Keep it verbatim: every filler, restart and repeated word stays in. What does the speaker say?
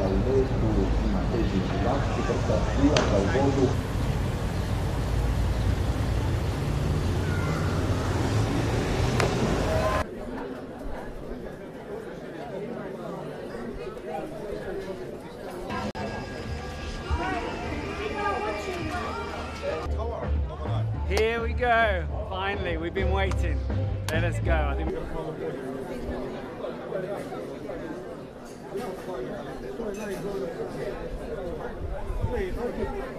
dall'Estu Matesi Lasci per partire dal volo. Here we go. Finally, we've been waiting. Let us go. I think we're